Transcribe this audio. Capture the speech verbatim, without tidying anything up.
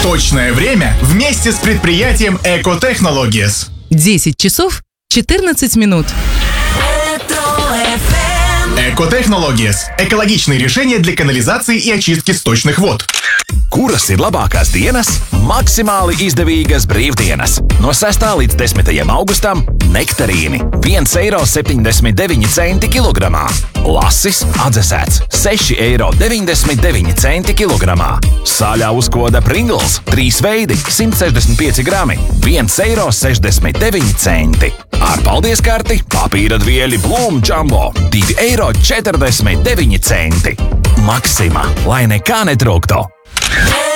Точное время вместе с предприятием Экотехнологиес. десять часов четырнадцать минут. Экотехнологиес – экологичные решения для канализации и очистки сточных вод. Kuras ir labākās dienas? Maksimāli izdevīgas brīvdienas. No sestā līdz desmitajam augustam nektarīni viens eiro septiņdesmit deviņi centi kilogramā. Lasis atdzesēts seši eiro deviņdesmit deviņi centi kilogramā. Sāļā uzkoda Pringles trīs veidi simt sešdesmit pieci grami viens eiro sešdesmit deviņi centi. Ar paldies karti papīra dvieļi Blūm Jumbo divi eiro četrdesmit deviņi centi. Maksima, lai nekā netrūktu.